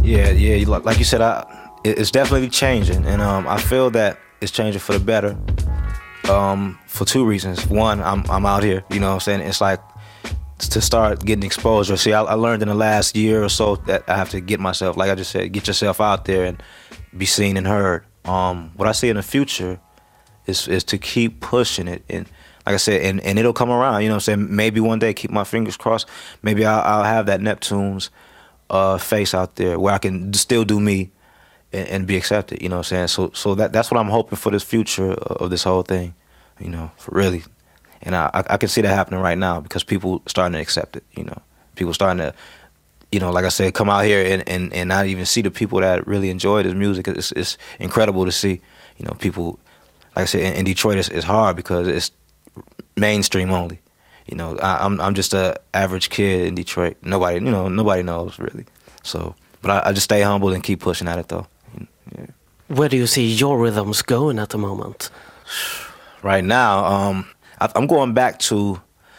Yeah. Like you said, it's definitely changing, and I feel that it's changing for the better. For two reasons. One, I'm out here. You know what I'm saying? It's like to start getting exposure. See, I learned in the last year or so that I have to get myself, like I just said, get yourself out there and be seen and heard. What I see in the future is to keep pushing it, and like I said, and it'll come around. You know what I'm saying? Maybe one day, keep my fingers crossed, maybe I'll have that Neptune's face out there where I can still do me and be accepted. You know what I'm saying? So that's what I'm hoping for, this future of this whole thing. You know, for really. And I can see that happening right now because people starting to accept it, you know. People starting to, you know, like I said, come out here and not even see the people that really enjoy this music. It's incredible to see, you know, people, like I said, in Detroit it's hard because it's mainstream only. You know, I'm just a average kid in Detroit. Nobody knows really. So, but I just stay humble and keep pushing at it though. Yeah. Where do you see your rhythms going at the moment? Right now, I'm going back to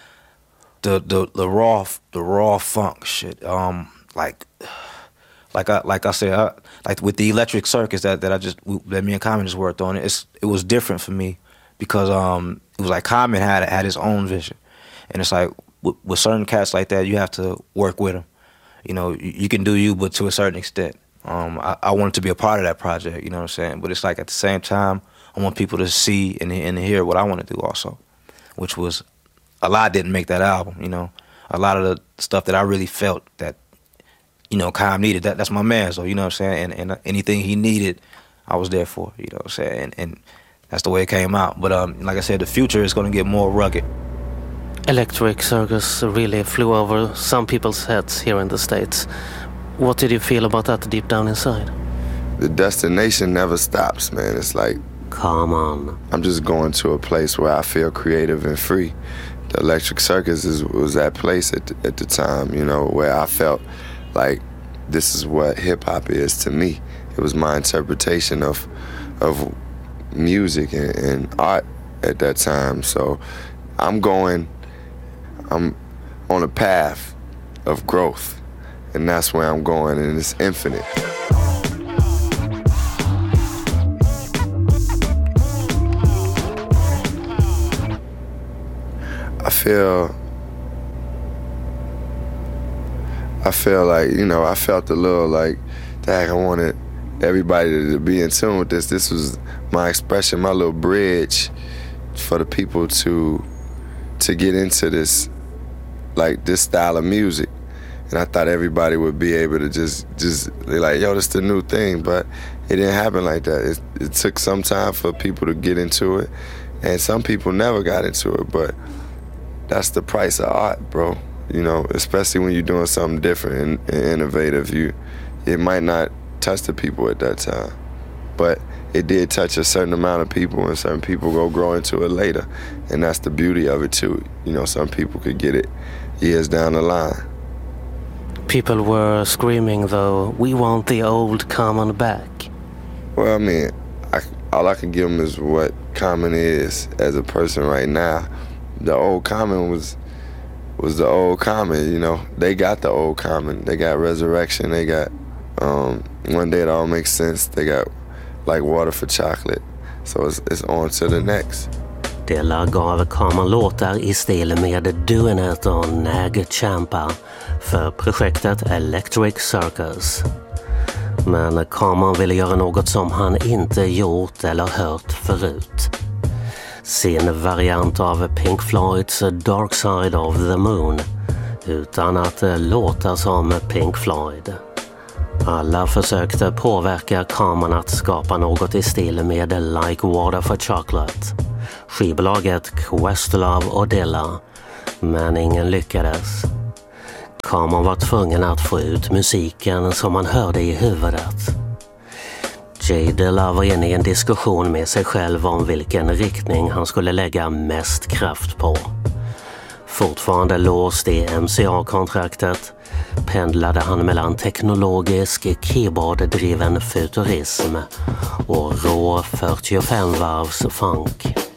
the raw funk shit. Like I said, like with the Electric Circus that me and Common just worked on. It was different for me because it was like Common had his own vision, and it's like with certain cats like that, you have to work with them. You know, you can do you, but to a certain extent. I wanted to be a part of that project. You know what I'm saying? But it's like at the same time, I want people to see and hear what I want to do also. Which was, a lot didn't make that album, you know. A lot of the stuff that I really felt that, you know, Kyle needed, that's my man, so, you know what I'm saying, and anything he needed, I was there for, you know what I'm saying, and that's the way it came out. But like I said, the future is going to get more rugged. Electric Circus really flew over some people's heads here in the States. What did you feel about that deep down inside? The destination never stops, man. It's like, come on. I'm just going to a place where I feel creative and free. The Electric Circus was that place at the time, you know, where I felt like this is what hip-hop is to me. It was my interpretation of music and art at that time. So I'm on a path of growth, and that's where I'm going, and it's infinite. I feel like, you know, I felt a little like, dang, I wanted everybody to be in tune with this. This was my expression, my little bridge for the people to get into this, like this style of music. And I thought everybody would be able to just they're like, yo, this is the new thing. But it didn't happen like that. It took some time for people to get into it. And some people never got into it, but that's the price of art, bro. You know, especially when you're doing something different and innovative. It might not touch the people at that time, but it did touch a certain amount of people, and certain people go grow into it later. And that's the beauty of it too. You know, some people could get it years down the line. People were screaming though, we want the old Common back. Well, I mean, all I can give them is what Common is as a person right now. The old Common was the old Common, you know. They got the old Common. They got Resurrection. They got One Day It All Makes Sense. They got Like Water for Chocolate. So it's on to the next. Dilla gav Common låtar i stil med Doing och Nag Champa för projektet Electric Circus. Men Common ville göra något som han inte gjort eller hört förut. Sin variant av Pink Floyds Dark Side of the Moon utan att låta som Pink Floyd. Alla försökte påverka Common att skapa något i stil med Like Water for Chocolate. Skivbolaget Questlove och Dilla, men ingen lyckades. Common var tvungen att få ut musiken som man hörde i huvudet. J. Dilla var inne i en diskussion med sig själv om vilken riktning han skulle lägga mest kraft på. Fortfarande låst i MCA-kontraktet pendlade han mellan teknologisk keyboarddriven futurism och rå 45-varvs funk.